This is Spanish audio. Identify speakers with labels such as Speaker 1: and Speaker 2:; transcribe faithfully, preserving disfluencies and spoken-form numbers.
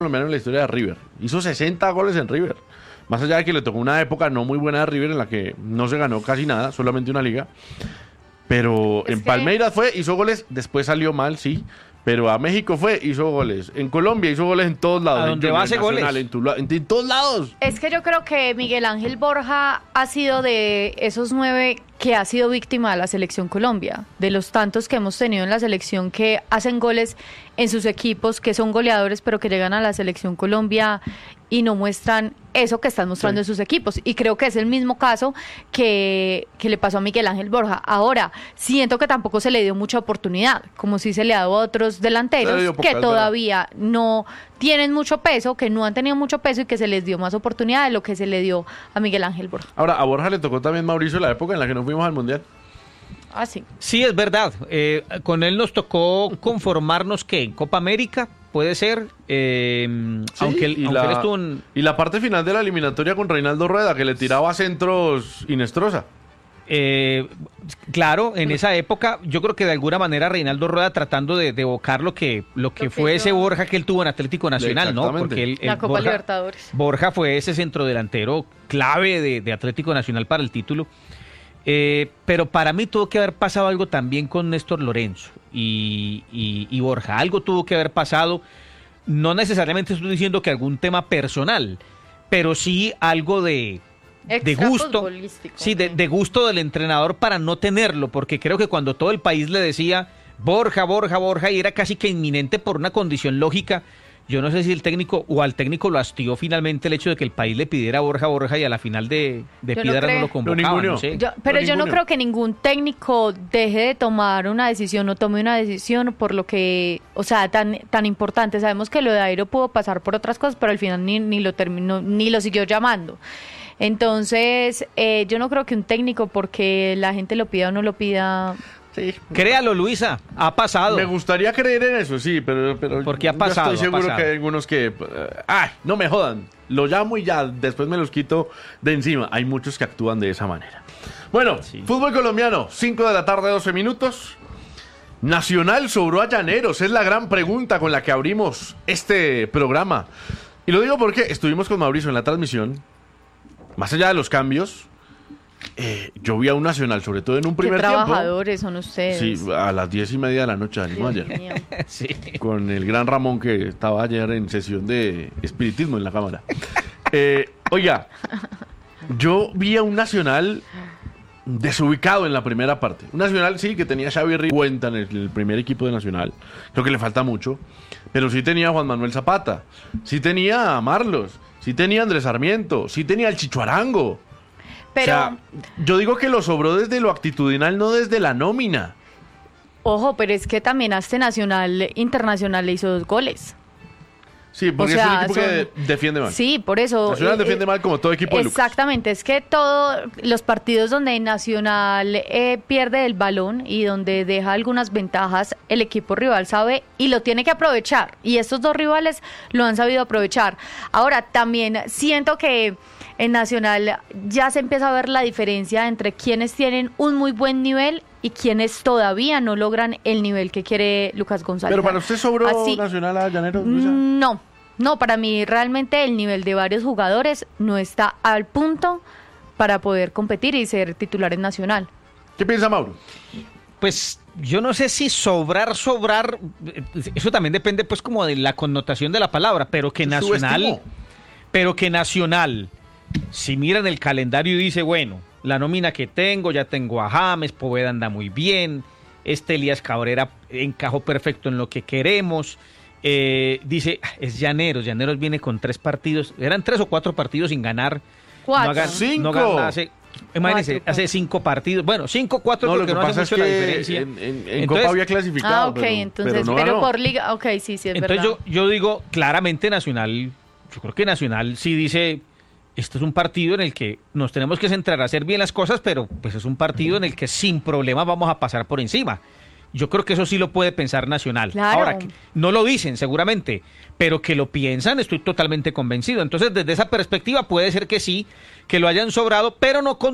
Speaker 1: colombiano en la historia de River. Hizo sesenta goles en River. Más allá de que le tocó una época no muy buena de River en la que no se ganó casi nada, solamente una liga. Pero
Speaker 2: Es
Speaker 1: en
Speaker 2: que...
Speaker 1: Palmeiras fue, hizo goles, después salió mal, sí. Pero a México fue, hizo goles. En Colombia hizo goles en todos lados.
Speaker 3: ¿A dónde va hace goles?
Speaker 1: En, Tula, en, en todos lados.
Speaker 2: Es que yo creo que Miguel Ángel Borja ha sido de esos nueve que ha sido víctima de la selección Colombia, de los tantos que hemos tenido en la selección que hacen goles en sus equipos, que son goleadores, pero que llegan a la selección Colombia y no muestran eso que están mostrando sí. en sus equipos. Y creo que es el mismo caso que, que le pasó a Miguel Ángel Borja. Ahora, siento que tampoco se le dio mucha oportunidad, como si se le ha dado a otros delanteros que todavía no tienen mucho peso, que no han tenido mucho peso y que se les dio más oportunidad de lo que se le dio a Miguel Ángel Borja.
Speaker 1: Ahora, a Borja le tocó también, Mauricio, la época en la que no fuimos al Mundial.
Speaker 2: Ah, sí.
Speaker 3: Sí, es verdad. Eh, con él nos tocó conformarnos que en Copa América, puede ser, eh,
Speaker 1: sí,
Speaker 3: aunque, él,
Speaker 1: y,
Speaker 3: aunque
Speaker 1: la,
Speaker 3: él estuvo en...
Speaker 1: y la parte final de la eliminatoria con Reinaldo Rueda, que le tiraba centros Inestrosa.
Speaker 3: Eh, claro, en esa época yo creo que de alguna manera Reinaldo Rueda tratando de, de evocar lo que lo que, lo que fue yo... ese Borja que él tuvo en Atlético Nacional, ¿no? Porque él,
Speaker 2: la
Speaker 3: él,
Speaker 2: Copa
Speaker 3: Borja,
Speaker 2: Libertadores.
Speaker 3: Borja fue ese centrodelantero clave de, de Atlético Nacional para el título. Eh, pero para mí tuvo que haber pasado algo también con Néstor Lorenzo y, y, y Borja. Algo tuvo que haber pasado. No necesariamente estoy diciendo que algún tema personal, pero sí algo de, de gusto. Sí, de, de gusto del entrenador para no tenerlo, porque creo que cuando todo el país le decía Borja, Borja, Borja, y era casi que inminente por una condición lógica. Yo no sé si el técnico o al técnico lo hastió finalmente el hecho de que el país le pidiera a Borja, Borja y a la final de, de Piedra no, no lo convocaba. No sé.
Speaker 2: yo, pero no yo no creo que ningún técnico deje de tomar una decisión o tome una decisión por lo que, o sea, tan tan importante. Sabemos que lo de Airo pudo pasar por otras cosas, pero al final ni, ni lo terminó, ni lo siguió llamando. Entonces, eh, yo no creo que un técnico, porque la gente lo pida o no lo pida...
Speaker 3: Sí. Créalo, Luisa, ha pasado.
Speaker 1: Me gustaría creer en eso, sí, pero, pero
Speaker 3: porque ha pasado.
Speaker 1: Yo estoy seguro
Speaker 3: pasado.
Speaker 1: que hay algunos que, uh, ay, no me jodan, lo llamo y ya, después me los quito de encima. Hay muchos que actúan de esa manera. Bueno, sí. Fútbol colombiano, cinco de la tarde, doce minutos. Nacional sobró a Llaneros, es la gran pregunta con la que abrimos este programa. Y lo digo porque estuvimos con Mauricio en la transmisión, más allá de los cambios. Eh, yo vi a un Nacional, sobre todo en un primer
Speaker 2: ¿Qué
Speaker 1: tiempo.
Speaker 2: trabajadores son ustedes?
Speaker 1: Sí, a las diez y media de la noche, salimos ayer.
Speaker 3: Sí.
Speaker 1: Con el gran Ramón, que estaba ayer en sesión de espiritismo en la cámara. Eh, oiga, yo vi a un Nacional desubicado en la primera parte. Un Nacional, sí, que tenía a Xavi Ricuenta en el, el primer equipo de Nacional. Creo que le falta mucho. Pero sí tenía a Juan Manuel Zapata. Sí tenía a Marlos. Sí tenía a Andrés Sarmiento. Sí tenía al Chicho Arango.
Speaker 2: Pero,
Speaker 1: o sea, yo digo que lo sobró desde lo actitudinal, no desde la nómina.
Speaker 2: Ojo, pero es que también a este Nacional Internacional le hizo dos goles.
Speaker 1: Sí, porque o sea, es un equipo son, que defiende mal.
Speaker 2: Sí, por eso.
Speaker 1: Nacional eh, defiende mal como todo equipo de Lucas.
Speaker 2: Exactamente, es que todos los partidos donde Nacional eh, pierde el balón y donde deja algunas ventajas, el equipo rival sabe y lo tiene que aprovechar. Y estos dos rivales lo han sabido aprovechar. Ahora, también siento que en Nacional ya se empieza a ver la diferencia entre quienes tienen un muy buen nivel y quienes todavía no logran el nivel que quiere Lucas González.
Speaker 1: ¿Pero para usted sobró Así, Nacional a Llaneros, Luisa?
Speaker 2: No, no, para mí realmente el nivel de varios jugadores no está al punto para poder competir y ser titular en Nacional.
Speaker 1: ¿Qué piensa Mauro?
Speaker 3: Pues yo no sé si sobrar, sobrar, eso también depende pues como de la connotación de la palabra, pero que Nacional, pero que Nacional, si miran el calendario y dice, bueno, la nómina que tengo, ya tengo a James, Poveda anda muy bien, este Elías Cabrera encajó perfecto en lo que queremos, eh, dice, es Llaneros, Llaneros viene con tres partidos, eran tres o cuatro partidos sin ganar.
Speaker 2: Cuatro.
Speaker 3: No hagan,
Speaker 1: cinco.
Speaker 3: No gana, hace, imagínense, cuatro, hace cinco partidos, bueno, cinco, cuatro,
Speaker 1: no,
Speaker 3: porque
Speaker 1: lo que
Speaker 3: no
Speaker 1: pasa
Speaker 3: hace mucho
Speaker 1: es que
Speaker 3: la diferencia.
Speaker 1: En, en, en
Speaker 3: entonces,
Speaker 1: Copa había clasificado.
Speaker 2: Ah, ok,
Speaker 1: pero,
Speaker 2: entonces,
Speaker 1: pero, no
Speaker 2: pero
Speaker 1: ganó.
Speaker 2: por Liga, ok, sí, sí, es
Speaker 3: entonces
Speaker 2: verdad.
Speaker 3: Yo, yo digo, claramente Nacional, yo creo que Nacional sí dice, este es un partido en el que nos tenemos que centrar a hacer bien las cosas, pero pues es un partido en el que sin problema vamos a pasar por encima. Yo creo que eso sí lo puede pensar Nacional.
Speaker 2: Claro.
Speaker 3: Ahora, no lo dicen seguramente, pero que lo piensan estoy totalmente convencido. Entonces, desde esa perspectiva puede ser que sí, que lo hayan sobrado, pero no con